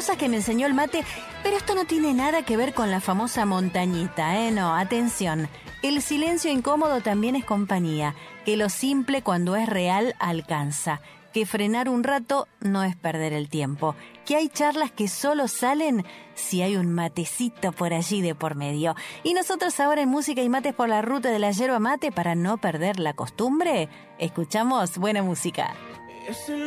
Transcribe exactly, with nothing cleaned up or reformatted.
cosas que me enseñó el mate, pero esto no tiene nada que ver con la famosa montañita, ¿eh? No, atención. El silencio incómodo también es compañía, que lo simple cuando es real alcanza, que frenar un rato no es perder el tiempo, que hay charlas que solo salen si hay un matecito por allí de por medio. Y nosotros ahora en Música y Mates por la Ruta de la Yerba Mate, para no perder la costumbre, escuchamos buena música.